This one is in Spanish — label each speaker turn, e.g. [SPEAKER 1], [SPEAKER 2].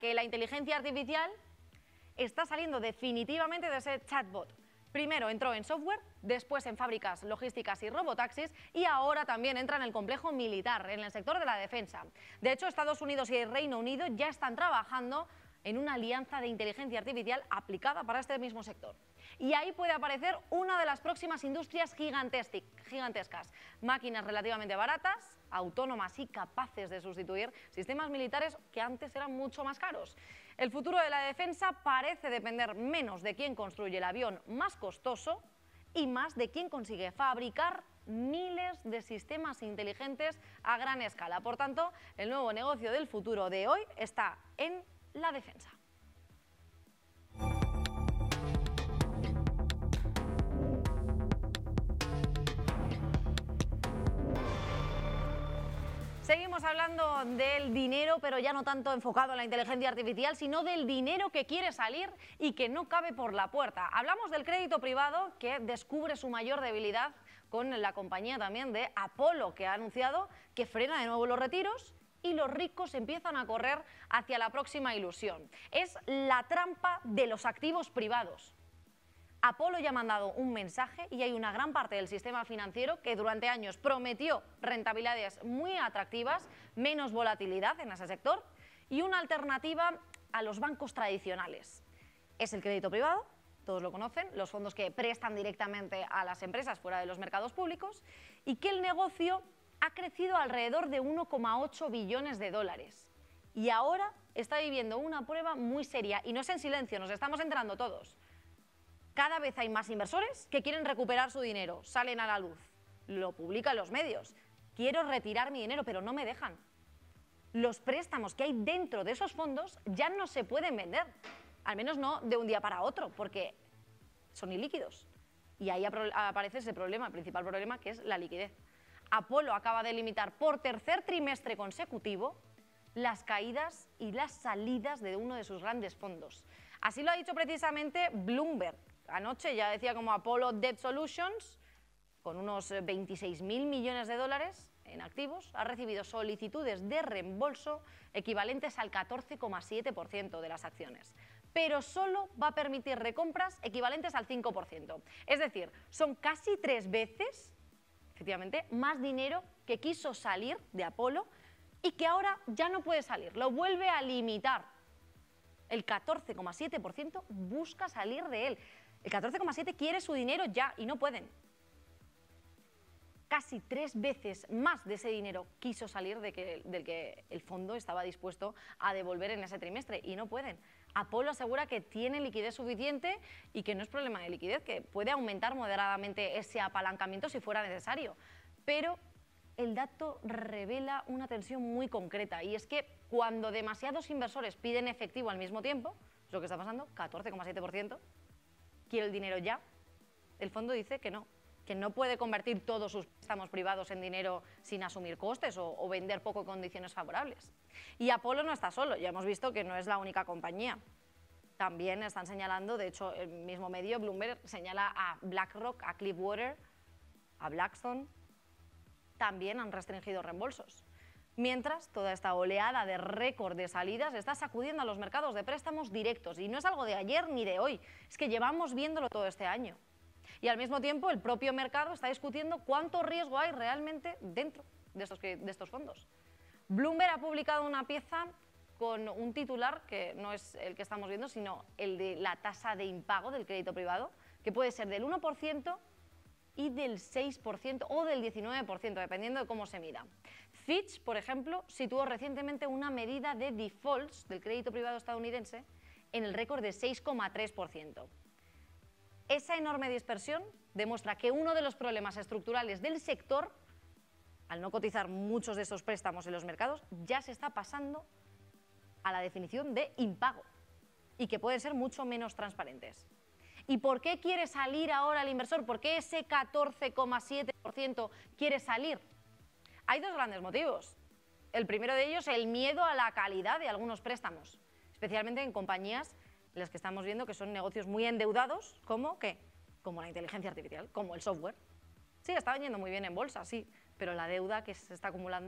[SPEAKER 1] que la inteligencia artificial está saliendo definitivamente de ese chatbot. Primero entró en software, después en fábricas, logísticas y robotaxis y ahora también entra en el complejo militar, en el sector de la defensa. De hecho, Estados Unidos y el Reino Unido ya están trabajando en una alianza de inteligencia artificial aplicada para este mismo sector. Y ahí puede aparecer una de las próximas industrias gigantescas. Máquinas relativamente baratas, autónomas y capaces de sustituir sistemas militares que antes eran mucho más caros. El futuro de la defensa parece depender menos de quién construye el avión más costoso y más de quién consigue fabricar miles de sistemas inteligentes a gran escala. Por tanto, el nuevo negocio del futuro de hoy está en la defensa. Seguimos hablando del dinero, pero ya no tanto enfocado en la inteligencia artificial, sino del dinero que quiere salir y que no cabe por la puerta. Hablamos del crédito privado, que descubre su mayor debilidad con la compañía también de Apollo, que ha anunciado que frena de nuevo los retiros y los ricos empiezan a correr hacia la próxima ilusión. Es la trampa de los activos privados. Apollo ya ha mandado un mensaje y hay una gran parte del sistema financiero que durante años prometió rentabilidades muy atractivas, menos volatilidad en ese sector y una alternativa a los bancos tradicionales. Es el crédito privado, todos lo conocen, los fondos que prestan directamente a las empresas fuera de los mercados públicos y que el negocio ha crecido alrededor de 1,8 billones de dólares. Y ahora está viviendo una prueba muy seria y no es en silencio, nos estamos enterando todos. Cada vez hay más inversores que quieren recuperar su dinero, salen a la luz, lo publican los medios. Quiero retirar mi dinero, pero no me dejan. Los préstamos que hay dentro de esos fondos ya no se pueden vender, al menos no de un día para otro, porque son ilíquidos. Y ahí aparece ese problema, el principal problema, que es la liquidez. Apollo acaba de limitar por tercer trimestre consecutivo las caídas y las salidas de uno de sus grandes fondos. Así lo ha dicho precisamente Bloomberg. Anoche ya decía como Apollo Debt Solutions, con unos 26.000 millones de dólares en activos, ha recibido solicitudes de reembolso equivalentes al 14,7% de las acciones, pero solo va a permitir recompras equivalentes al 5%. Es decir, son casi 3 veces, efectivamente, más dinero que quiso salir de Apollo y que ahora ya no puede salir, lo vuelve a limitar. El 14,7% busca salir de él. El 14,7% quiere su dinero ya y no pueden. Casi 3 veces más de ese dinero quiso salir del que el fondo estaba dispuesto a devolver en ese trimestre y no pueden. Apollo asegura que tiene liquidez suficiente y que no es problema de liquidez, que puede aumentar moderadamente ese apalancamiento si fuera necesario. Pero el dato revela una tensión muy concreta y es que cuando demasiados inversores piden efectivo al mismo tiempo, es lo que está pasando, 14,7%, quiere el dinero ya, el fondo dice que no puede convertir todos sus préstamos privados en dinero sin asumir costes o vender poco en condiciones favorables. Y Apollo no está solo, ya hemos visto que no es la única compañía. También están señalando, de hecho el mismo medio, Bloomberg, señala a BlackRock, a Clearwater, a Blackstone. También han restringido reembolsos. Mientras, toda esta oleada de récord de salidas está sacudiendo a los mercados de préstamos directos. Y no es algo de ayer ni de hoy, es que llevamos viéndolo todo este año. Y al mismo tiempo, el propio mercado está discutiendo cuánto riesgo hay realmente dentro de estos fondos. Bloomberg ha publicado una pieza con un titular que no es el que estamos viendo, sino el de la tasa de impago del crédito privado, que puede ser del 1% y del 6% o del 19%, dependiendo de cómo se mida. Fitch, por ejemplo, situó recientemente una medida de defaults del crédito privado estadounidense en el récord de 6,3%. Esa enorme dispersión demuestra que uno de los problemas estructurales del sector, al no cotizar muchos de esos préstamos en los mercados, ya se está pasando a la definición de impago y que pueden ser mucho menos transparentes. ¿Y por qué quiere salir ahora el inversor? ¿Por qué ese 14,7% quiere salir? Hay dos grandes motivos. El primero de ellos, el miedo a la calidad de algunos préstamos, especialmente en compañías en las que estamos viendo que son negocios muy endeudados, como la inteligencia artificial, como el software. Sí, está yendo muy bien en bolsa, sí, pero la deuda que se está acumulando